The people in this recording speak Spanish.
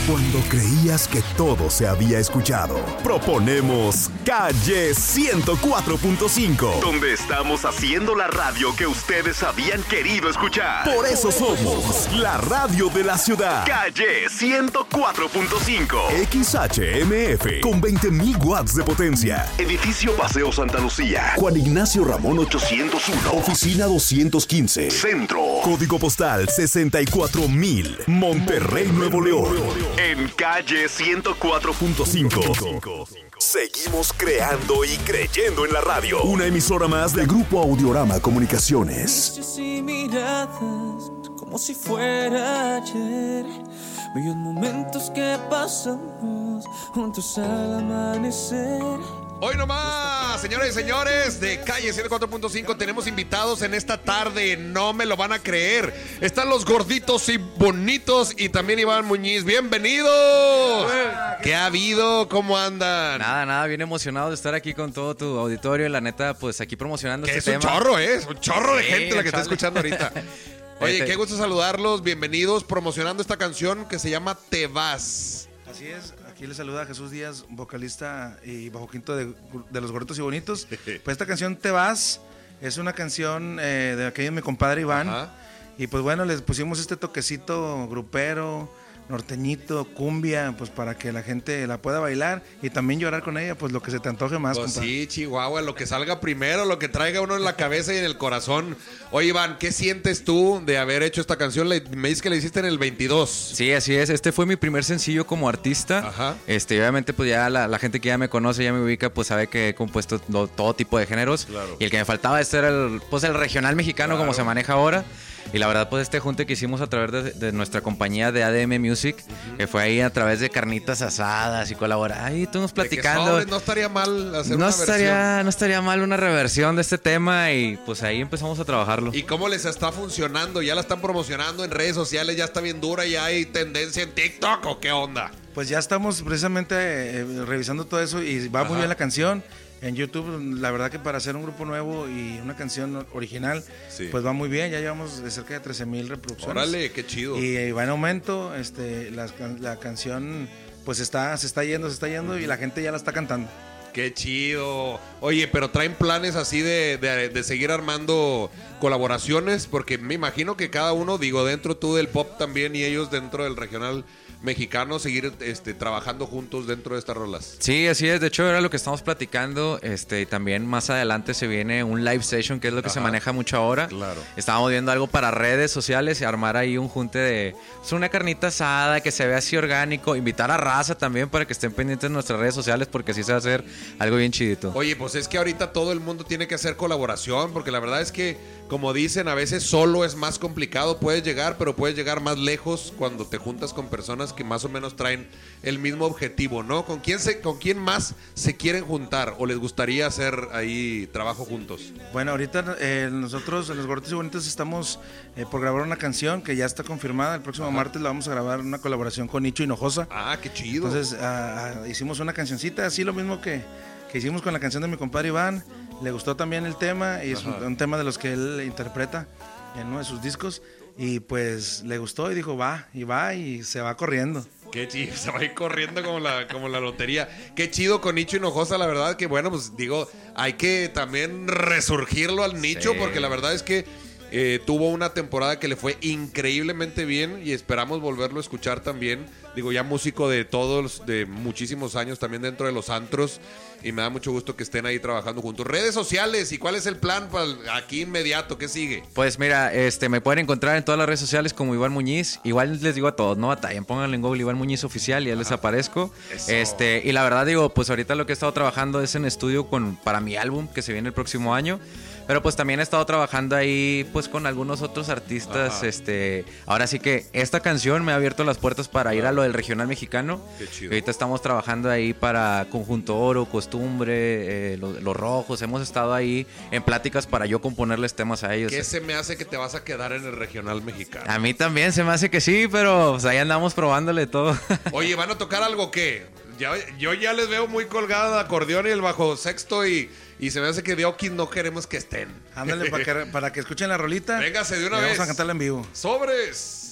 Cuando creías que todo se había escuchado, proponemos Calle 104.5, donde estamos haciendo la radio que ustedes habían querido escuchar. Por eso somos la radio de la ciudad. Calle 104.5, XHMF, con 20.000 watts de potencia. Edificio Paseo Santa Lucía, Juan Ignacio Ramón 801, Oficina 215, Centro. Código postal 64,000, Monterrey, Nuevo León. En Calle 104.5. Seguimos creando y creyendo en la radio. Una emisora más del Grupo Audiorama Comunicaciones. Y miradas como si fuera ayer. Bellos momentos que pasamos juntos al amanecer. Hoy nomás, señoras y señores, de Calle 104.5 tenemos invitados en esta tarde, no me lo van a creer. Están los gorditos y bonitos y también Iván Muñiz. ¡Bienvenidos! ¿Qué ha habido? ¿Cómo andan? Nada, bien emocionado de estar aquí con todo tu auditorio. La neta, pues aquí promocionando que este es tema. Es un chorro de gente la que está escuchando ahorita. Oye, qué gusto saludarlos, bienvenidos, promocionando esta canción que se llama Te Vas. Así es, aquí les saluda Jesús Díaz, vocalista y bajo quinto de Los Gorditos y Bonitos. Pues esta canción Te Vas es una canción de aquello de mi compadre Iván. Ajá. Y pues bueno, les pusimos este toquecito grupero, norteñito, cumbia, pues para que la gente la pueda bailar y también llorar con ella, pues lo que se te antoje más, pues compadre. Sí, Chihuahua, lo que salga primero, lo que traiga uno en la cabeza y en el corazón. Oye, Iván, ¿qué sientes tú de haber hecho esta canción? Me dices que la hiciste en el 22. Sí, así es. Este fue mi primer sencillo como artista. Ajá. Obviamente, pues ya la gente que ya me conoce, ya me ubica, pues sabe que he compuesto todo tipo de géneros. Claro. Y el que me faltaba este era el regional mexicano, claro, como se maneja ahora. Y la verdad, pues este junte que hicimos a través de nuestra compañía de ADM Music, que fue ahí a través de carnitas asadas y colaborar. Ahí estuvimos platicando. No estaría mal hacer una versión. No estaría mal una reversión de este tema y pues ahí empezamos a trabajarlo. ¿Y cómo les está funcionando? ¿Ya la están promocionando en redes sociales? ¿Ya está bien dura? ¿Ya hay tendencia en TikTok o qué onda? Pues ya estamos precisamente revisando todo eso y va muy bien la canción. En YouTube, la verdad que para hacer un grupo nuevo y una canción original, sí, pues va muy bien. Ya llevamos de cerca de 13,000 reproducciones. Órale, qué chido. Y va en aumento. La canción pues se está yendo y la gente ya la está cantando. Qué chido. Oye, pero ¿traen planes así de seguir armando colaboraciones? Porque me imagino que cada uno, dentro tú del pop también y ellos dentro del regional mexicano, seguir trabajando juntos dentro de estas rolas. Sí, así es. De hecho, era lo que estamos platicando. Y también más adelante se viene un live session, que es lo que se maneja mucho ahora. Claro. Estábamos viendo algo para redes sociales y armar ahí un junte de una carnita asada que se vea así orgánico. Invitar a raza también para que estén pendientes de nuestras redes sociales, porque así se va a hacer algo bien chidito. Oye, pues es que ahorita todo el mundo tiene que hacer colaboración, porque la verdad es que, como dicen, a veces solo es más complicado. Puedes llegar, pero puedes llegar más lejos cuando te juntas con personas que más o menos traen el mismo objetivo, ¿no? ¿Con quién más se quieren juntar o les gustaría hacer ahí trabajo juntos? Bueno, ahorita nosotros en Los Gorditos y Bonitos estamos por grabar una canción que ya está confirmada. El próximo martes la vamos a grabar, una colaboración con Nicho Hinojosa. Ah, qué chido. Entonces hicimos una cancioncita, así lo mismo que hicimos con la canción de mi compadre Iván. Le gustó también el tema y es un tema de los que él interpreta en uno de sus discos. Y pues le gustó y dijo va y se va corriendo. Qué chido, se va a ir corriendo como la lotería. Qué chido con Nicho Hinojosa, la verdad que bueno, pues hay que también resurgirlo al Nicho, sí, porque la verdad es que tuvo una temporada que le fue increíblemente bien y esperamos volverlo a escuchar también. Ya músico de muchísimos años también dentro de los antros, y me da mucho gusto que estén ahí trabajando juntos. Redes sociales, ¿y cuál es el plan para aquí inmediato? ¿Qué sigue? Pues mira, me pueden encontrar en todas las redes sociales como Iván Muñiz. Igual les digo a todos, no batallen, pónganle en Google Iván Muñiz Oficial y ya les aparezco. Eso. Y la verdad pues ahorita lo que he estado trabajando es en estudio para mi álbum que se viene el próximo año. Pero pues también he estado trabajando ahí pues con algunos otros artistas. Ahora sí que esta canción me ha abierto las puertas para ir a lo del regional mexicano. Qué chido. Ahorita estamos trabajando ahí para Conjunto Oro, Costumbre, Los Rojos. Hemos estado ahí en pláticas para yo componerles temas a ellos. ¿Qué se me hace que te vas a quedar en el regional mexicano? A mí también se me hace que sí, pero pues ahí andamos probándole todo. Oye, ¿van a tocar algo qué? Yo ya les veo muy colgada de acordeón y el bajo sexto y se me hace que de Oquis no queremos que estén. Ándale, para que escuchen la rolita. Véngase de una vez. Vamos a cantarla en vivo. ¡Sobres!